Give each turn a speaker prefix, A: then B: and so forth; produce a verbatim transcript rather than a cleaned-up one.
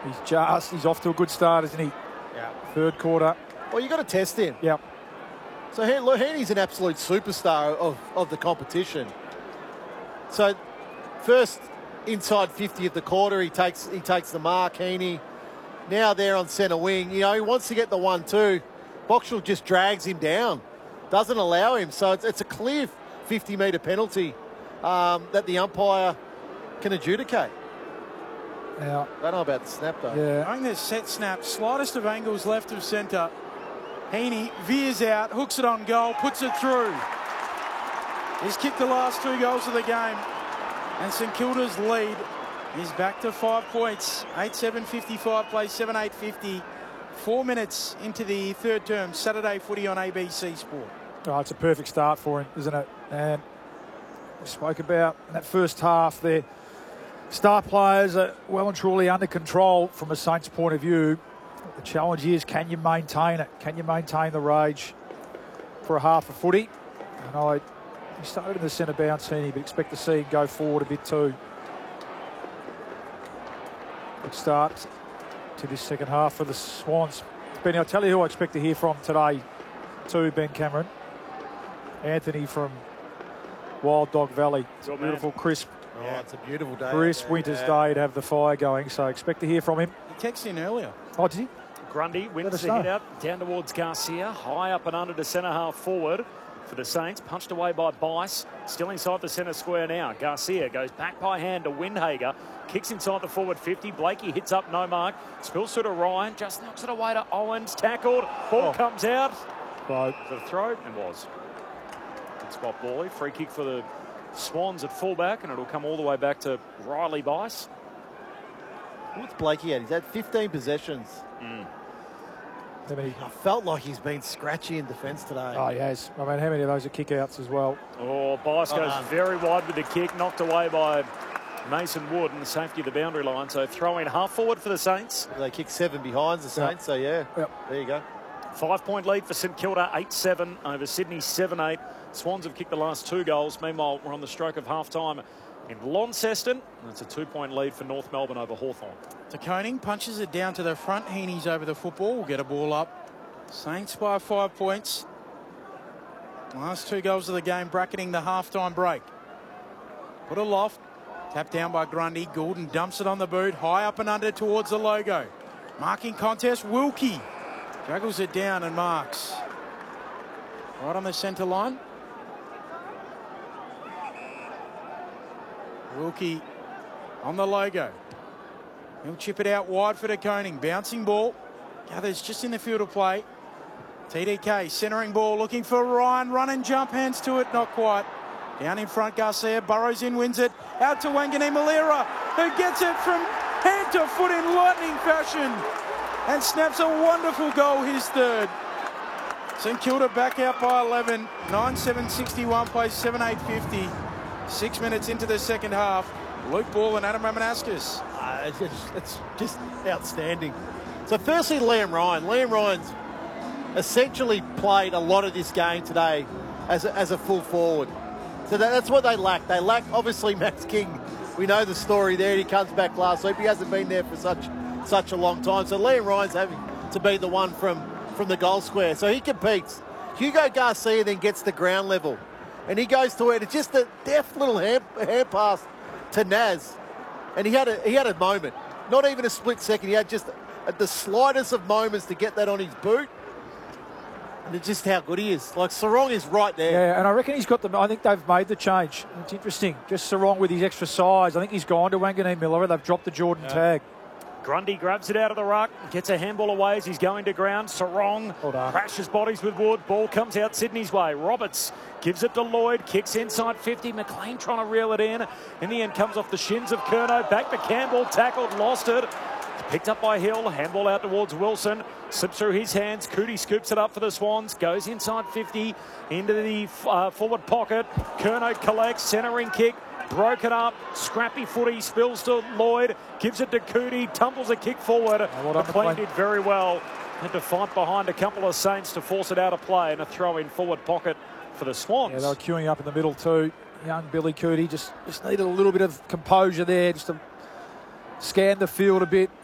A: He's just, he's off to a good start, isn't he?
B: Yeah.
A: Third quarter.
B: Well, you've got to test him.
A: Yep.
B: So Heaney's an absolute superstar of, of the competition. So first inside fifty of the quarter, he takes he takes the mark, Heaney. Now they're on centre wing. You know, he wants to get the one two. Boxall just drags him down, doesn't allow him. So it's, it's a clear fifty metre penalty um, that the umpire can adjudicate.
A: Yeah.
B: I don't know about the snap, though.
A: Yeah.
C: Going this set snap, slightest of angles left of centre. Heaney veers out, hooks it on goal, puts it through. He's kicked the last two goals of the game. And St Kilda's lead is back to five points. eight seven fifty-five plays seven eight fifty. Four minutes into the third term. Saturday footy on A B C Sport.
A: Oh, it's a perfect start for him, isn't it? And we spoke about in that first half there. Star players are well and truly under control from a Saints point of view. The challenge is, can you maintain it? Can you maintain the rage for a half of footy? And I, he started in the centre bounce, Heaney, but expect to see him go forward a bit too. Good start to this second half for the Swans. Benny, I'll tell you who I expect to hear from today too, Ben Cameron. Anthony from Wild Dog Valley. It's a beautiful, crisp,
B: Oh, yeah, it's a beautiful day.
A: crisp winter's
B: yeah.
A: day to have the fire going, so expect to hear from him.
C: He texted in earlier.
A: Oh, did he?
D: Grundy
A: Let
D: wins
A: us
D: the
A: know.
D: hit out down towards Garcia, high up and under to centre half forward for the Saints, punched away by Bice, still inside the centre square now. Garcia goes back by hand to Windhager, kicks inside the forward fifty. Blakey hits up, no mark, spills through to Ryan, just knocks it away to Owens, tackled, ball
A: Oh.
D: comes out.
A: Blow.
D: Was it a throw? It was. Good spot, Bally. Free kick for the Swans at fullback, and it'll come all the way back to Riley Bice.
B: What's Blakey at? He's had fifteen possessions.
D: Mm.
A: How many?
B: I felt like he's been scratchy in defence today.
A: Oh, he has. I mean, how many of those are kick-outs as well?
D: Oh, Bice
B: Oh,
D: goes
B: no.
D: very wide with the kick, knocked away by Mason Wood and the safety of the boundary line. So throw in half forward for the Saints.
B: They kicked seven behind the Saints, so yeah,
A: Yep.
B: there you go.
D: Five-point lead for St Kilda, eight seven over Sydney, seven eight. Swans have kicked the last two goals. Meanwhile, we're on the stroke of half-time in Launceston. That's a two-point lead for North Melbourne over Hawthorn.
C: De Koning punches it down to the front. Heaney's over the football. Will get a ball up. Saints by five points. Last two goals of the game bracketing the halftime break. Put a loft. Tapped down by Grundy. Goulden dumps it on the boot. High up and under towards the logo. Marking contest. Wilkie juggles it down and marks. Right on the centre line. Wilkie on the logo. He'll chip it out wide for De Koning. Bouncing ball. Gathers just in the field of play. T D K centering ball looking for Ryan. Run and jump. Hands to it. Not quite. Down in front, Garcia. Burrows in, wins it. Out to Wangani Malira, who gets it from hand to foot in lightning fashion and snaps a wonderful goal, his third. St Kilda back out by eleven. nine seven sixty-one plays seven eight fifty. Six minutes into the second half. Luke Ball and Adam Ramanauskas.
B: Uh, it's, just, it's just outstanding. So firstly, Liam Ryan. Liam Ryan's essentially played a lot of this game today as a, as a full forward. So that, that's what they lack. They lack, obviously, Max King. We know the story there. He comes back last week. He hasn't been there for such such a long time. So Liam Ryan's having to be the one from, from the goal square. So he competes. Hugo Garcia then gets the ground level. And he goes to it. It's just a deft little hand, hand pass to Naz. And he had a he had a moment. Not even a split second. He had just a, the slightest of moments to get that on his boot. And it's just how good he is. Like, Sarong is right there.
A: Yeah, and I reckon he's got the... I think they've made the change. It's interesting. Just Sarong with his extra size. I think he's gone to Wanganeen Miller. They've dropped the Jordan
D: Yeah.
A: tag.
D: Grundy grabs it out of the ruck, gets a handball away as he's going to ground. Sarong
A: Well done.
D: crashes bodies with Wood. Ball comes out Sydney's way. Roberts gives it to Lloyd, kicks inside fifty. McLean trying to reel it in. In the end, comes off the shins of Curnow. Back to Campbell, tackled, lost it. Picked up by Hill, handball out towards Wilson. Slips through his hands. Cootie scoops it up for the Swans. Goes inside fifty into the uh, forward pocket. Curnow collects, centering kick. Broke it up, scrappy footy, spills to Lloyd, gives it to Cootie, tumbles a kick forward.
A: well done,
D: McLean
A: McLean.
D: did very well. Had to fight behind a couple of Saints to force it out of play, and a throw in forward pocket for the Swans.
A: Yeah, they were queuing up in the middle too. Young Billy Cootie just, just needed a little bit of composure there, just to scan the field a bit.